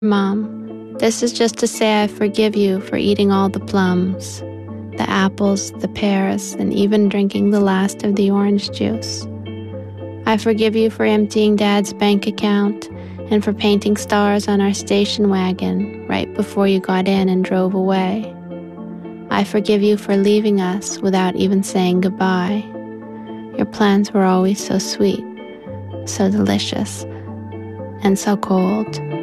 Mom, this is just to say I forgive you for eating all the plums, the apples, the pears, and even drinking the last of the orange juice. I forgive you for emptying Dad's bank account and for painting stars on our station wagon right before you got in and drove away. I forgive you for leaving us without even saying goodbye. Your plans were always so sweet, so delicious, and so cold.